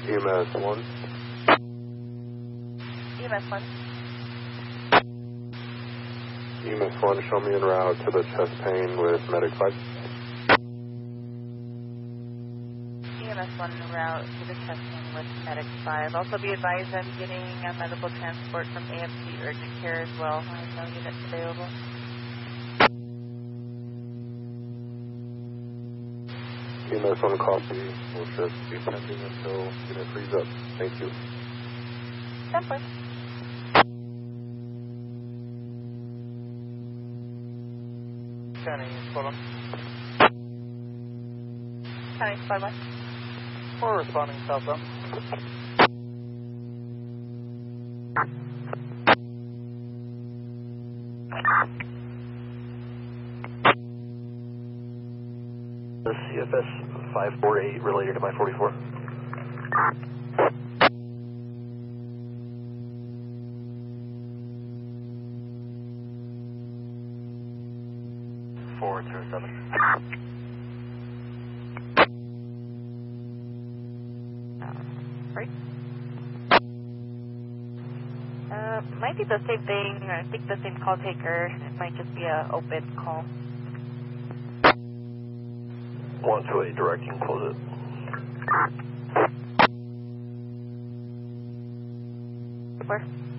EMS 1. EMS 1. EMS 1, show me en route to the chest pain with medic 5. EMS 1 route to the chest pain with medic 5. Also be advised I'm getting a medical transport from AFC urgent care as well. I have no units available. EMS 1 copy. We'll just be pending until unit frees up. Thank you. 10-4. County, hold on. County Squad 1. We're responding southbound. The CFS 548 related to my 44. Forward 07. Right. Might be the same thing. I think the same call taker. It might just be a open call. 128 directing, close it. Where?